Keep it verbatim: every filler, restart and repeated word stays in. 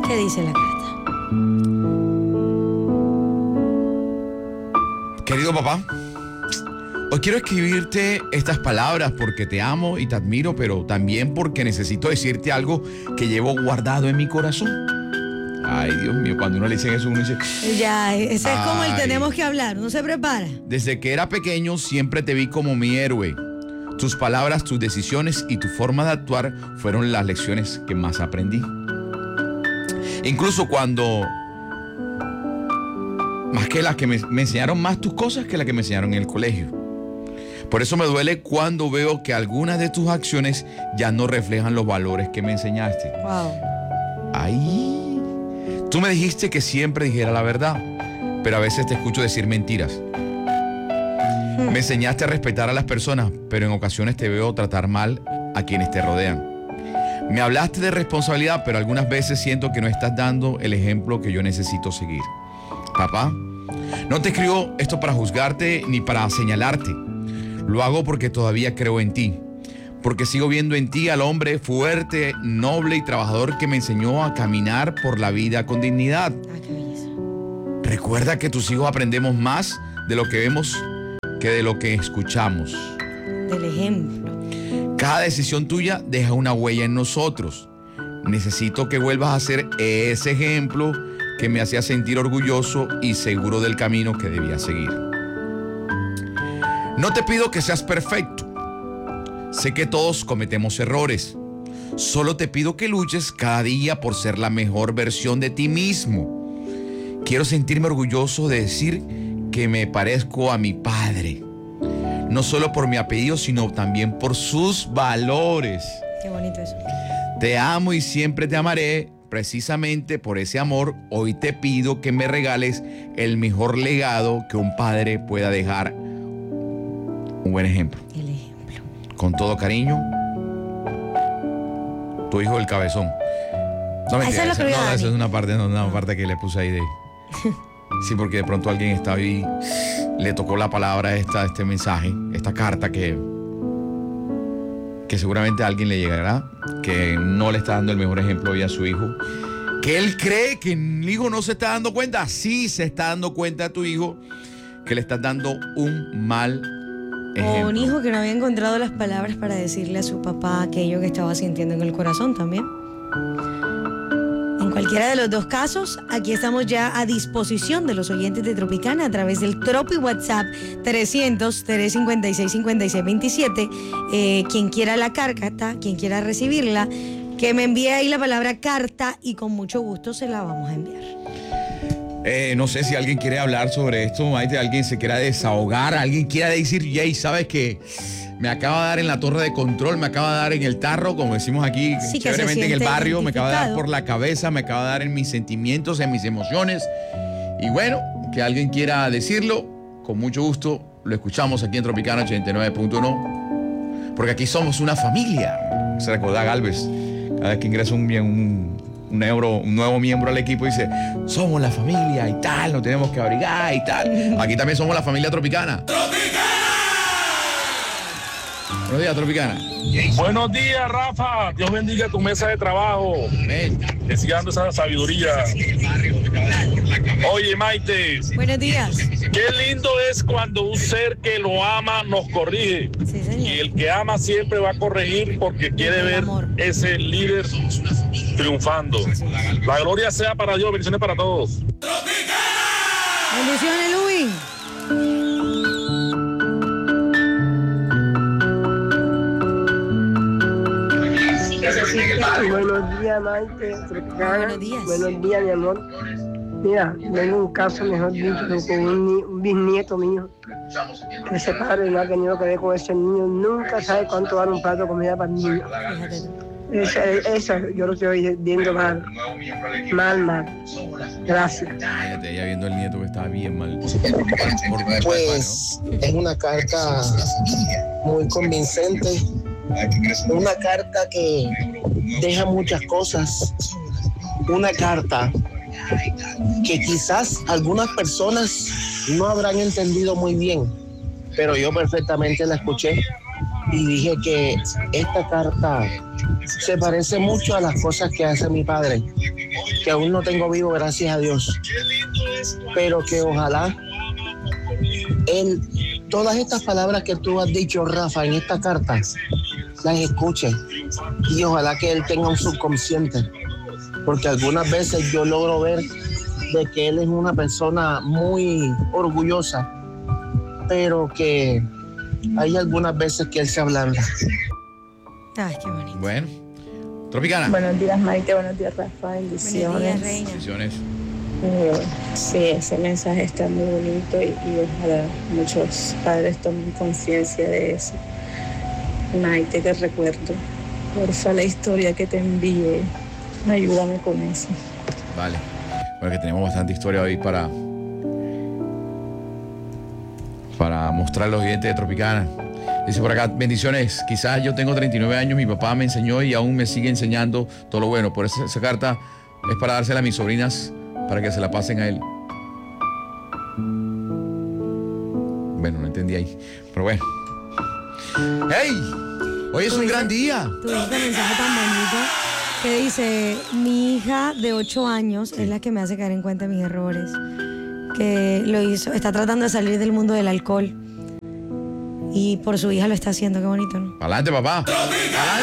¿Qué dice la carta? Querido papá, hoy quiero escribirte estas palabras porque te amo y te admiro, pero también porque necesito decirte algo que llevo guardado en mi corazón. Ay, Dios mío, cuando uno le dice eso, uno dice... Ya, ese es como el Ay. tenemos que hablar, uno se prepara. Desde que era pequeño siempre te vi como mi héroe. Tus palabras, tus decisiones y tu forma de actuar fueron las lecciones que más aprendí. Incluso cuando... Más que las que me, me enseñaron más tus cosas que las que me enseñaron en el colegio. Por eso me duele cuando veo que algunas de tus acciones ya no reflejan los valores que me enseñaste. Wow. Ay, tú me dijiste que siempre dijera la verdad, pero a veces te escucho decir mentiras. Me enseñaste a respetar a las personas, pero en ocasiones te veo tratar mal a quienes te rodean. Me hablaste de responsabilidad, pero algunas veces siento que no estás dando el ejemplo que yo necesito seguir. Papá, no te escribo esto para juzgarte ni para señalarte. Lo hago porque todavía creo en ti. Porque sigo viendo en ti al hombre fuerte, noble y trabajador que me enseñó a caminar por la vida con dignidad. Ah, qué belleza. Recuerda que tus hijos aprendemos más de lo que vemos que de lo que escuchamos. Del ejemplo. Cada decisión tuya deja una huella en nosotros. Necesito que vuelvas a ser ese ejemplo que me hacía sentir orgulloso y seguro del camino que debía seguir. No te pido que seas perfecto. Sé que todos cometemos errores. Solo te pido que luches cada día por ser la mejor versión de ti mismo. Quiero sentirme orgulloso de decir que me parezco a mi padre. No solo por mi apellido, sino también por sus valores. Qué bonito eso. Te amo y siempre te amaré. Precisamente por ese amor, hoy te pido que me regales el mejor legado que un padre pueda dejar. Un buen ejemplo. El ejemplo. Con todo cariño, tu hijo el cabezón. No, Ah, eso es lo que no, voy a esa dar. es una parte, no, una parte que le puse ahí de... Sí, porque de pronto alguien está ahí, le tocó la palabra esta, este mensaje, esta carta que... que seguramente a alguien le llegará, que no le está dando el mejor ejemplo hoy a su hijo, que él cree que el hijo no se está dando cuenta. Sí se está dando cuenta a tu hijo que le estás dando un mal ejemplo. O un hijo que no había encontrado las palabras para decirle a su papá aquello que estaba sintiendo en el corazón también. En cualquiera de los dos casos, aquí estamos ya a disposición de los oyentes de Tropicana a través del Tropi WhatsApp trescientos, trescientos cincuenta y seis, cincuenta y seis veintisiete. Eh, quien quiera la carta, quien quiera recibirla, que me envíe ahí la palabra carta y con mucho gusto se la vamos a enviar. Eh, no sé si alguien quiere hablar sobre esto, Maite, alguien se quiera desahogar, alguien quiera decir, Jay, ¿sabes qué? Me acaba de dar en la torre de control, me acaba de dar en el tarro, como decimos aquí, Sí, que se chéveremente en el siente barrio, me acaba de dar identificado. por la cabeza, me acaba de dar en mis sentimientos, en mis emociones. Y bueno, que alguien quiera decirlo, con mucho gusto lo escuchamos aquí en Tropicana ochenta y nueve punto uno, porque aquí somos una familia. Se recuerda Galvez, cada vez que ingresa un, un, un, euro, un nuevo miembro al equipo dice, somos la familia y tal, nos tenemos que abrigar y tal. Aquí también somos la familia Tropicana. Buenos días, Tropicana. Buenos días, Rafa. Dios bendiga tu mesa de trabajo. Ven. Que siga dando esa sabiduría. Oye, Maite, Buenos días. qué lindo es cuando un ser que lo ama nos corrige. Sí, señor. Y el que ama siempre va a corregir porque quiere El ver amor. ese líder triunfando. La gloria sea para Dios. Bendiciones para todos. Bendiciones, Luis. Buenos días, Maite. Tropicana. Buenos días. Buenos días, mi amor. Mira, tengo un caso, mejor dicho, con un, ni- un bisnieto mío. Ese padre no ha tenido que ver con ese niño. Nunca sabe cuánto vale un plato de comida para el niño. Fíjate tú. Esa, esa yo lo estoy viendo mal. Mal, mal. Gracias. Fíjate, ya viendo el nieto que estaba bien mal. Pues es una carta muy convincente, una carta que deja muchas cosas, una carta que quizás algunas personas no habrán entendido muy bien, pero yo perfectamente la escuché y dije que esta carta se parece mucho a las cosas que hace mi padre, que aún no tengo vivo, gracias a Dios. Pero que ojalá él, todas estas palabras que tú has dicho, Rafa, en esta carta, las escuche. Y ojalá que él tenga un subconsciente. Porque algunas veces yo logro ver de que él es una persona muy orgullosa, pero que hay algunas veces que él se ablanda. Ay, qué bonito. Bueno, Tropicana. Buenos días, Maite. Buenos días, Rafa. Buenos días, Bendiciones. reina. Bendiciones. Eh, sí, ese mensaje está muy bonito y, y ojalá muchos padres tomen conciencia de eso. Maite, te recuerdo. Porfa, la historia que te envié. Ayúdame con eso. Vale. Bueno, que tenemos bastante historia hoy para para mostrar los dientes de Tropicana. Dice por acá, bendiciones. Quizás yo tengo treinta y nueve años, mi papá me enseñó y aún me sigue enseñando todo lo bueno. Por eso esa carta es para dársela a mis sobrinas para que se la pasen a él. Bueno, no entendí ahí. Pero bueno. ¡Hey! Hoy es un gran día. Tuviste este mensaje tan bonito que dice, mi hija de ocho años es la que me hace caer en cuenta de mis errores. Que lo hizo, está tratando de salir del mundo del alcohol. Y por su hija lo está haciendo, qué bonito, ¿no? Adelante, papá.